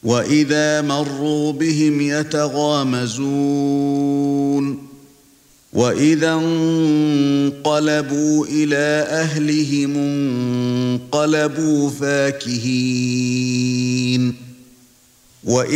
وَإِذَا مَرُّوا بِهِمْ يَتَغَامَزُونَ وَإِذَا انقَلَبُوا إِلَى أَهْلِهِمُ انقَلَبُوا فَاكِهِينَ